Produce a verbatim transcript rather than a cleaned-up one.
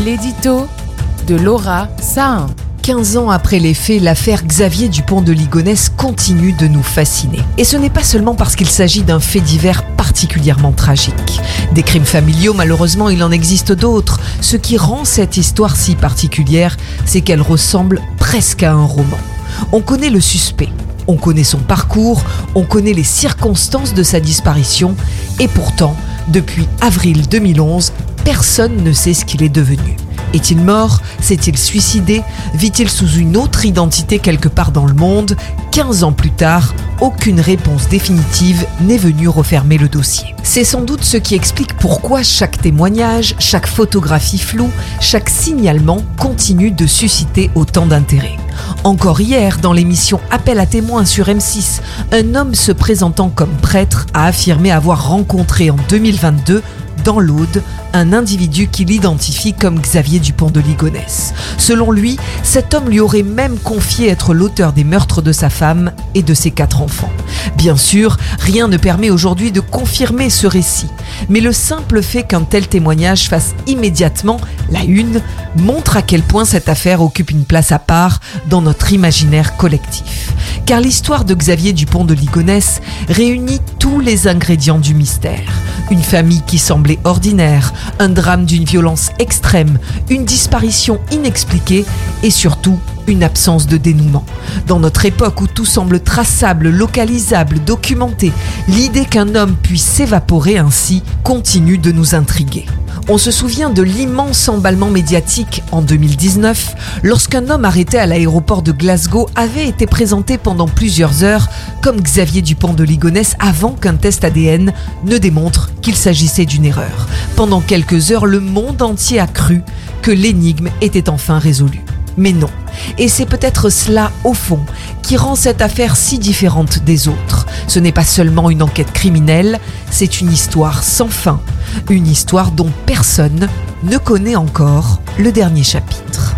L'édito de Laura Sahin. quinze ans après les faits, l'affaire Xavier Dupont de Ligonnès continue de nous fasciner. Et ce n'est pas seulement parce qu'il s'agit d'un fait divers particulièrement tragique. Des crimes familiaux, malheureusement, il en existe d'autres. Ce qui rend cette histoire si particulière, c'est qu'elle ressemble presque à un roman. On connaît le suspect, on connaît son parcours, on connaît les circonstances de sa disparition. Et pourtant, depuis avril deux mille onze, personne ne sait ce qu'il est devenu. Est-il mort? S'est-il suicidé? Vit-il sous une autre identité quelque part dans le monde? quinze ans plus tard, aucune réponse définitive n'est venue refermer le dossier. C'est sans doute ce qui explique pourquoi chaque témoignage, chaque photographie floue, chaque signalement continue de susciter autant d'intérêt. Encore hier, dans l'émission Appel à témoins sur M six, un homme se présentant comme prêtre a affirmé avoir rencontré en deux mille vingt-deux dans l'Aude, un individu qu'il identifie comme Xavier Dupont de Ligonnès. Selon lui, cet homme lui aurait même confié être l'auteur des meurtres de sa femme et de ses quatre enfants. Bien sûr, rien ne permet aujourd'hui de confirmer ce récit, mais le simple fait qu'un tel témoignage fasse immédiatement la une montre à quel point cette affaire occupe une place à part dans notre imaginaire collectif. Car l'histoire de Xavier Dupont de Ligonnès réunit tous les ingrédients du mystère. Une famille qui semblait ordinaire, un drame d'une violence extrême, une disparition inexpliquée et surtout une absence de dénouement. Dans notre époque où tout semble traçable, localisable, documenté, l'idée qu'un homme puisse s'évaporer ainsi continue de nous intriguer. On se souvient de l'immense emballement médiatique en deux mille dix-neuf, lorsqu'un homme arrêté à l'aéroport de Glasgow avait été présenté pendant plusieurs heures comme Xavier Dupont de Ligonnès avant qu'un test A D N ne démontre qu'il s'agissait d'une erreur. Pendant quelques heures, le monde entier a cru que l'énigme était enfin résolue. Mais non. Et c'est peut-être cela, au fond, qui rend cette affaire si différente des autres. Ce n'est pas seulement une enquête criminelle, c'est une histoire sans fin. Une histoire dont personne ne connaît encore le dernier chapitre.